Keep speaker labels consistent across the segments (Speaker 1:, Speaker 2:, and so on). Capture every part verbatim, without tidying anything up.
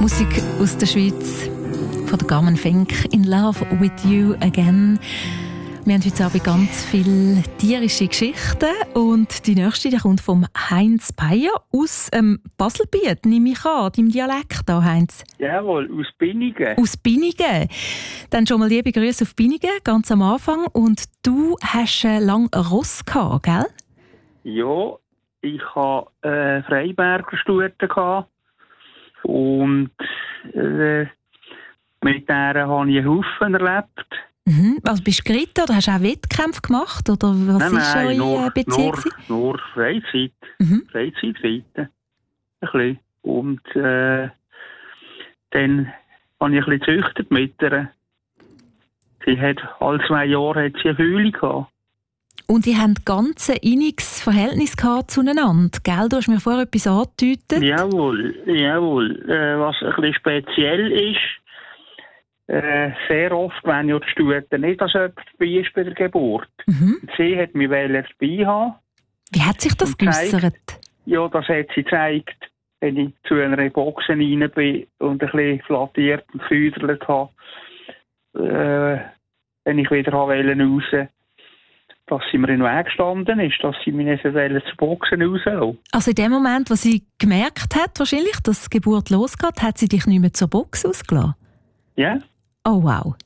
Speaker 1: Musik aus der Schweiz von der Carmen Fink. In Love with You again. Wir haben heute Abend ganz viele tierische Geschichten und die nächste die kommt vom Heinz Peyer aus ähm, Baselbiet, nehme ich an, deinem Dialekt da, Heinz.
Speaker 2: Jawohl, aus Binnigen.
Speaker 1: Aus Binnigen. Dann schon mal liebe Grüße auf Binnigen, ganz am Anfang. Und du hast äh, lange Ross gehabt, gell?
Speaker 2: Ja, ich hatte äh, Freiberger Stute gehabt und äh, mit der habe ich einen Haufen erlebt.
Speaker 1: Mhm. Also bist du geritten oder hast du auch Wettkämpfe gemacht? Oder was
Speaker 2: nein,
Speaker 1: ist
Speaker 2: nein,
Speaker 1: eure
Speaker 2: nur,
Speaker 1: Beziehung?
Speaker 2: Nur, nur Freizeit.
Speaker 1: Mhm.
Speaker 2: Freizeitreiten. Ein bisschen. Und äh, dann habe ich ein bisschen gezüchtet mit ihr. Sie hat, alle zwei Jahre hat sie eine Fühle gehabt. Und
Speaker 1: die haben ganz ein inniges Verhältnis gehabt zueinander, gell? Du hast mir vorher etwas angedeutet.
Speaker 2: Jawohl, jawohl. Äh, was ein bisschen speziell ist, Äh, sehr oft, wenn ja die Stute nicht als jemand dabei ist bei der Geburt.
Speaker 1: Mhm.
Speaker 2: Sie hat mich dabei haben.
Speaker 1: Wie hat sich das geäussert?
Speaker 2: Ja, das hat sie gezeigt, wenn ich zu einer Box rein bin und ein bisschen flattiert und gefüdert habe. Äh, wenn ich wieder wollte raus, dass sie mir in den Weg gestanden ist, dass sie mich nicht zur Boxen rauslassen.
Speaker 1: Also in dem Moment, wo sie gemerkt hat, wahrscheinlich, dass die Geburt losgeht, hat sie dich nicht mehr zur Box ausgelassen?
Speaker 2: Ja.
Speaker 1: Oh wow.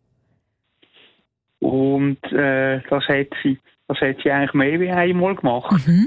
Speaker 2: Und äh, das, hat sie, das hat sie eigentlich mehr wie einmal gemacht.
Speaker 1: Mhm.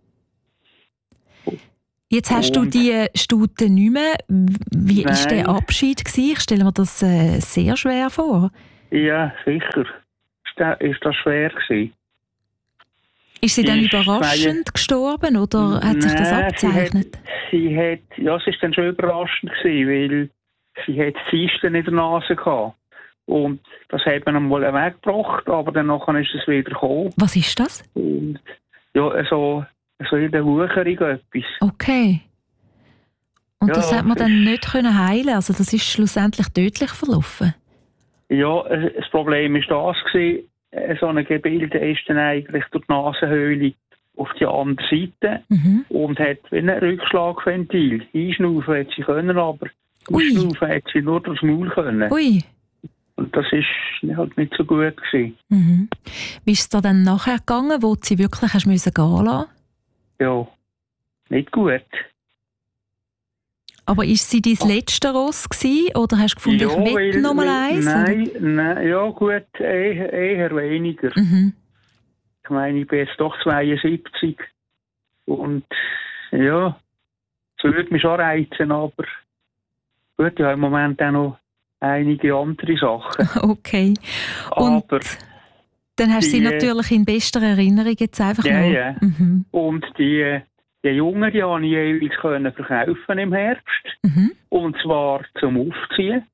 Speaker 1: Jetzt hast
Speaker 2: und,
Speaker 1: du die Stute nicht mehr. Wie war der
Speaker 2: nein.
Speaker 1: Abschied gewesen? Ich stelle mir das äh, sehr schwer vor.
Speaker 2: Ja, sicher. Ist das schwer gewesen.
Speaker 1: Ist sie dann
Speaker 2: ist
Speaker 1: überraschend
Speaker 2: zwei...
Speaker 1: gestorben oder hat sich das
Speaker 2: Nein,
Speaker 1: abgezeichnet?
Speaker 2: Sie hat, sie hat, ja, es ist dann schon überraschend gewesen, weil sie hat Zysten in der Nase gehabt. Und das hat man einmal weggebracht, aber dann ist es wieder gekommen.
Speaker 1: Was ist das?
Speaker 2: Und ja, so, so in der Wucherung etwas.
Speaker 1: Okay. Und
Speaker 2: ja,
Speaker 1: das hat man dann nicht können heilen? Also das ist schlussendlich tödlich verlaufen?
Speaker 2: Ja, das Problem war das gewesen, so ein Gebilde ist dann eigentlich durch die Nasenhöhle auf die andere Seite
Speaker 1: mhm.
Speaker 2: und hat wie ein Rückschlagventil. Einschnaufen hat sie können, aber ausschnaufen hat sie nur durchs Maul können.
Speaker 1: Ui.
Speaker 2: Und das war halt nicht so gut gewesen.
Speaker 1: Mhm. Wie ist es da dann nachher gegangen, wo du sie wirklich hast müssen gehen lassen?
Speaker 2: Ja, nicht gut.
Speaker 1: Aber ist sie dein letzte Ross gewesen, oder hast du gefunden,
Speaker 2: ja,
Speaker 1: ich will noch mal eins?
Speaker 2: Nein, nein, ja gut, eher, eher weniger.
Speaker 1: Mhm.
Speaker 2: Ich meine, ich bin jetzt doch zweiundsiebzig und ja, es würde mich schon reizen, aber gut, ja, im Moment auch noch einige andere Sachen.
Speaker 1: Okay. Und
Speaker 2: aber
Speaker 1: dann hast du sie
Speaker 2: die,
Speaker 1: natürlich in bester Erinnerung jetzt einfach
Speaker 2: ja,
Speaker 1: noch.
Speaker 2: Ja,
Speaker 1: mhm.
Speaker 2: Und die, die Jungen, die konnte ich jeweils verkaufen im Herbst.
Speaker 1: Mhm.
Speaker 2: Und zwar zum Aufziehen.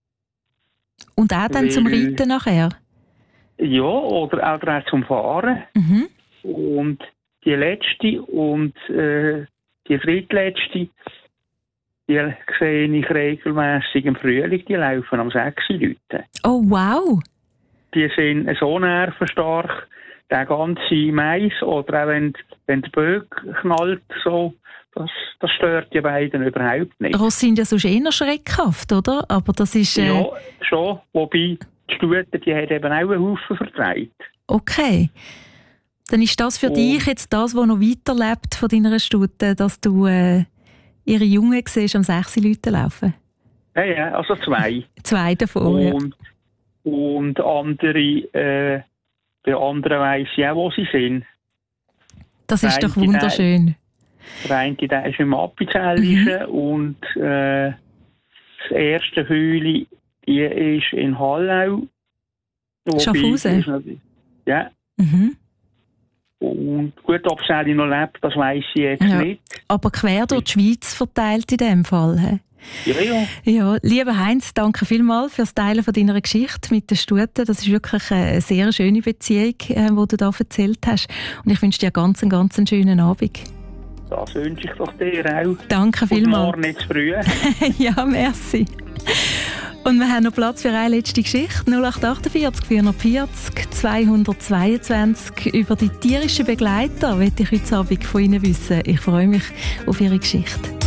Speaker 1: Und auch dann
Speaker 2: weil,
Speaker 1: zum Reiten nachher?
Speaker 2: Ja, oder auch zum Fahren.
Speaker 1: Mhm.
Speaker 2: Und die letzte und äh, die drittletzte, die sehe ich regelmässig im Frühling, die laufen am sechs Leute.
Speaker 1: Oh wow!
Speaker 2: Die sind so nervenstark, der ganze Mais, oder auch wenn, wenn der Böck knallt, so, das, das stört die beiden überhaupt nicht.
Speaker 1: Ross sind ja sonst eher schreckhaft, oder? Aber das ist... Äh...
Speaker 2: Ja, schon, wobei die Stute, die hat eben auch einen Haufen vertreibt.
Speaker 1: Okay. Dann ist das für Und dich jetzt das, was noch weiterlebt von deiner Stute, dass du äh, ihre Jungen siehst, am sechs Leute laufen?
Speaker 2: Ja, ja, also zwei.
Speaker 1: Zwei davon,
Speaker 2: Und, ja. Und andere, äh, bei anderen weiss ich auch, wo sie sind.
Speaker 1: Das ist doch wunderschön.
Speaker 2: Der eine, der ist im Appenzelischen mhm. und äh, das erste Hüli, die ist in Hallau.
Speaker 1: Schaffhausen?
Speaker 2: Ja.
Speaker 1: Mhm.
Speaker 2: Und gut, ob sie noch lebt, das weiss ich jetzt ja. nicht.
Speaker 1: Aber quer durch die Schweiz verteilt in dem Fall. He?
Speaker 2: Ja, ja.
Speaker 1: Ja, lieber Heinz, danke vielmals für das Teilen von deiner Geschichte mit der Stute. Das ist wirklich eine sehr schöne Beziehung, die du da erzählt hast. Und ich wünsche dir ganz, einen ganz schönen Abend.
Speaker 2: Das wünsche ich doch dir auch.
Speaker 1: Danke vielmals.
Speaker 2: Und morgen nicht zu früh.
Speaker 1: Ja, merci. Und wir haben noch Platz für eine letzte Geschichte. null acht acht vier vierhundertvierzig zweihundertzweiundzwanzig. Über die tierischen Begleiter möchte ich heute Abend von Ihnen wissen. Ich freue mich auf Ihre Geschichte.